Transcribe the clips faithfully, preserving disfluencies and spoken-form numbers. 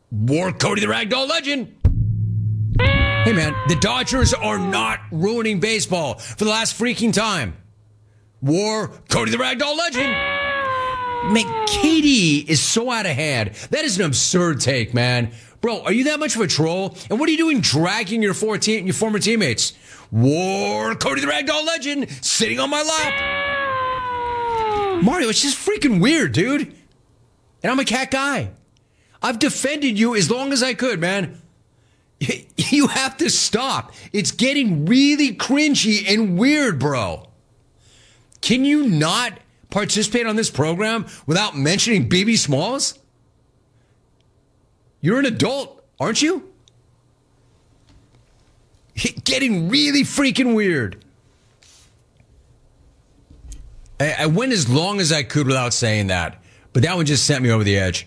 War Cody the Ragdoll Legend. Hey, man, the Dodgers are not ruining baseball for the last freaking time. War Cody the Ragdoll Legend. Man, Katie is so out of hand. That is an absurd take, man. Bro, are you that much of a troll? And what are you doing dragging your, four te- your former teammates? War Cody the Ragdoll Legend sitting on my lap. Mario, it's just freaking weird, dude. And I'm a cat guy. I've defended you as long as I could, man. You have to stop. It's getting really cringy and weird, bro. Can you not participate on this program without mentioning B B Smalls? You're an adult, aren't you? Getting really freaking weird. I, I went as long as I could without saying that, but that one just sent me over the edge.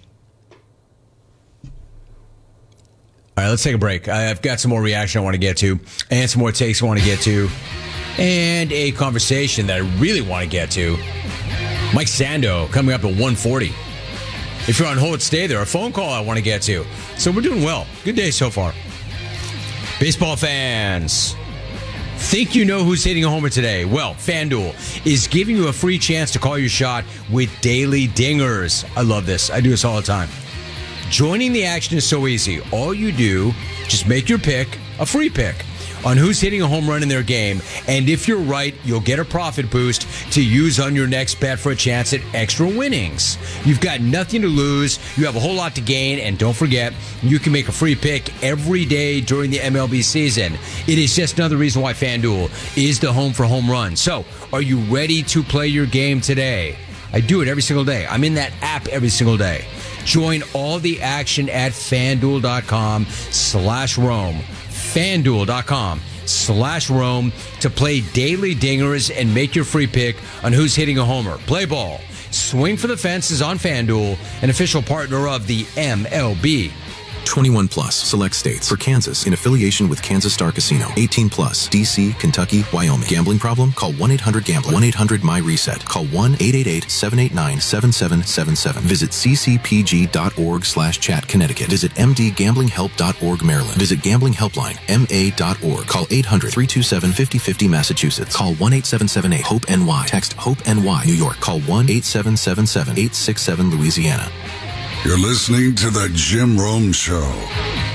All right, let's take a break. I've got some more reaction I want to get to, and some more takes I want to get to, and a conversation that I really want to get to. Mike Sando coming up at one forty. If you're on hold, stay there. A phone call I want to get to. So we're doing well. Good day so far. Baseball fans, think you know who's hitting a homer today? Well, FanDuel is giving you a free chance to call your shot with daily dingers. I love this. I do this all the time. Joining the action is so easy. All you do, just make your pick, a free pick, on who's hitting a home run in their game. And if you're right, you'll get a profit boost to use on your next bet for a chance at extra winnings. You've got nothing to lose. You have a whole lot to gain. And don't forget, you can make a free pick every day during the M L B season. It is just another reason why FanDuel is the home for home runs. So, are you ready to play your game today? I do it every single day. I'm in that app every single day. Join all the action at FanDuel.com slash Rome. FanDuel.com slash Rome to play daily dingers and make your free pick on who's hitting a homer. Play ball. Swing for the fences on FanDuel, an official partner of the M L B. twenty-one plus, select states. For Kansas, in affiliation with Kansas Star Casino. eighteen plus, D C, Kentucky, Wyoming. Gambling problem? Call one eight hundred gambler. one eight hundred my reset. Call one eight eight eight, seven eight nine, seven seven seven seven. Visit ccpg.org slash chat Connecticut. Visit mdgamblinghelp.org Maryland. Visit Gambling Helpline, M A dot org. Call eight hundred, three two seven, five oh five oh Massachusetts. Call one eight seven seven eight, hope N Y. Text HOPE-NY. New York. Call one eight seven seven seven, eight six seven Louisiana. You're listening to The Jim Rome Show.